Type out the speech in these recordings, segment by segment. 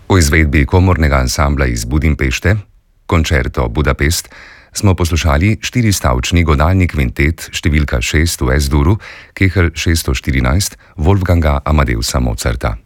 V izvedbi komornega ansambla iz Budimpešte, Concerto Budapest, smo poslušali štiristavčni godalni kvintet številka 6 v S-duru, Kehl 614, Wolfganga Amadeusa Mozarta.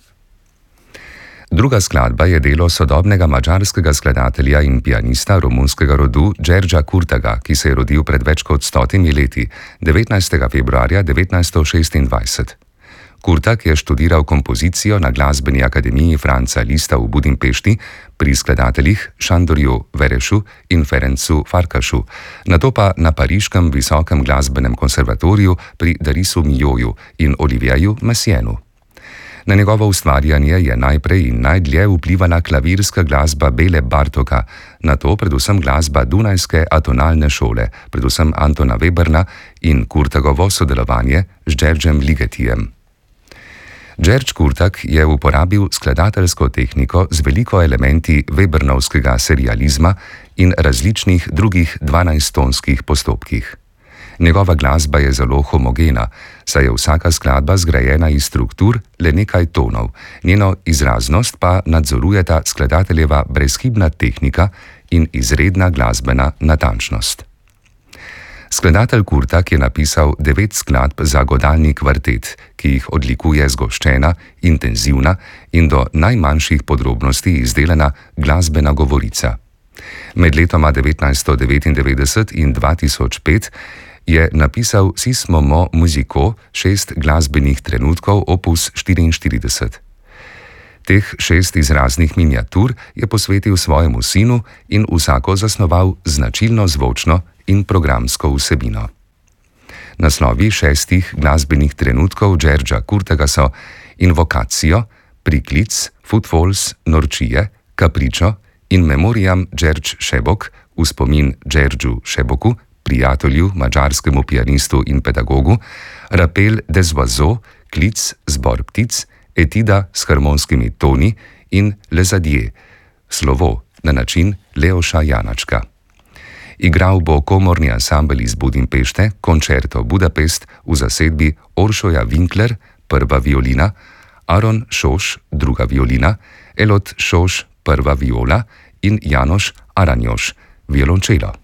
Druga skladba je delo sodobnega madžarskega skladatelja in pianista romunskega rodu Đerđa Kurtaga, ki se je rodil pred več kot 100 leti, 19. februarja 1926. Kurtag je študiral kompozicijo na Glasbeni akademiji Franca Liszta v Budimpešti pri skladateljih Sándorju Verešu in Ferencu Farkašu, nato pa na pariškem visokem glasbenem konservatoriju pri Darisu Milhauju in Olivieru Messiaenu. Na njegovo ustvarjanje je najprej in najdlje vplivala klavirska glasba Bele Bartoka, nato predvsem glasba Dunajske atonalne šole, predvsem Antona Weberna in Kurtagovo sodelovanje z Đerđem Ligetijem. Đerđ Kurtag je uporabil skladateljsko tehniko z veliko elementi Webernovskega serializma in različnih drugih 12-tonskih postopkih. Njegova glasba je zelo homogena, saj je vsaka skladba zgrajena iz struktur le nekaj tonov, njeno izraznost pa nadzorujeta skladateljeva brezhibna tehnika in izredna glasbena natančnost. Skladatelj Kurtag je napisal 9 skladb za godalni kvartet, ki jih odlikuje zgoščena, intenzivna in do najmanjših podrobnosti izdelana glasbena govorica. Med letoma 1999 in 2005 je napisal Sismo mo muziko 6 glasbenih trenutkov opus 44. Teh 6 izraznih miniatur je posvetil svojemu sinu in vsako zasnoval značilno zvočno in programsko vsebino. Naslovi 6 glasbenih trenutkov Đerđa Kurtaga so Invokacijo, Priklic, Footfalls, Norčije, Capriccio in Memoriam Đerđ Šebok v spomin Đerđu Šeboku, prijatelju, madžarskemu pianistu in pedagogu, Rappel des oiseaux, Klic, zbor ptic, Etida s harmonskimi toni in Les Adieux, slovo na način Leoša Janačka. Igral bo komorni ansambel iz Budimpešte Concerto Budapest v zasedbi Oršoja Winkler, prva violina, Aron Šoš, druga violina, Elot Šoš, prva viola in Janoš Aranjoš, violončelo.